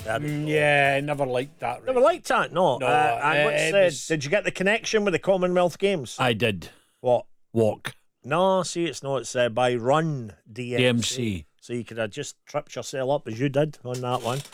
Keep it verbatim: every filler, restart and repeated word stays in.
Mm, yeah, never liked that. Never liked that, no. No, uh, and uh, what's, it uh, was- did you get the connection with the Commonwealth Games? I did. What? Walk. No, see, it's not. It's uh, by Run D M C. D M C. So you could have just tripped yourself up as you did on that one.